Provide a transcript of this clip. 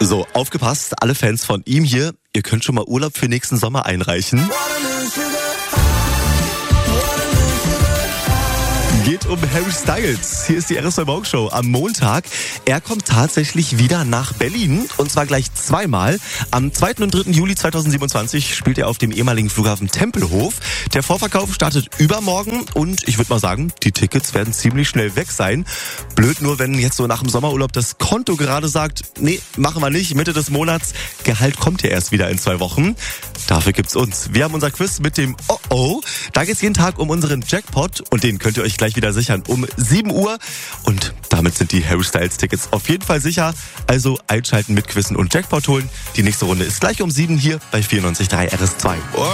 So, aufgepasst, alle Fans von ihm hier, ihr könnt schon mal Urlaub für nächsten Sommer einreichen. Geht um Harry Styles. Hier ist die RS2 Morgen Show am Montag. Er kommt tatsächlich wieder nach Berlin und zwar gleich zweimal. Am 2. und 3. Juli 2027 spielt er auf dem ehemaligen Flughafen Tempelhof. Der Vorverkauf startet übermorgen und ich würde mal sagen, die Tickets werden ziemlich schnell weg sein. Blöd nur, wenn jetzt so nach dem Sommerurlaub das Konto gerade sagt, nee, machen wir nicht, Mitte des Monats. Gehalt kommt ja erst wieder in 2 Wochen. Dafür gibt's uns. Wir haben unser Quiz mit dem Oh-Oh. Da geht's jeden Tag um unseren Jackpot und den könnt ihr euch gleich wieder sichern um 7 Uhr. Und damit sind die Harry Styles Tickets auf jeden Fall sicher. Also einschalten, mitquissen und Jackpot holen. Die nächste Runde ist gleich um 7 hier bei 94.3 RS2.